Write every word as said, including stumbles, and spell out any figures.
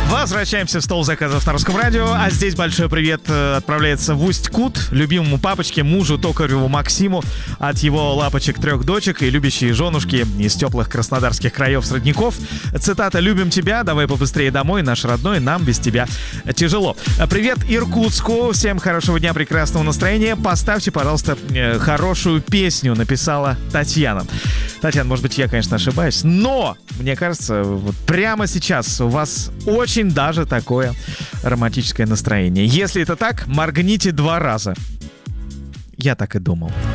Возвращаемся в стол заказов на Русском радио. А здесь большой привет отправляется в Усть-Кут любимому папочке, мужу Токареву Максиму от его лапочек трех дочек и любящей женушки из теплых краснодарских краев с родников. Цитата: «Любим тебя, давай побыстрее домой, наш родной, нам без тебя тяжело». Привет Иркутску, всем хорошего дня, прекрасного настроения. Поставьте, пожалуйста, хорошую песню, написала Татьяна. Татьяна, может быть, я, конечно, ошибаюсь, но мне кажется, вот прямо сейчас у вас очень даже такое романтическое настроение. Если это так, моргните два раза. Я так и думал.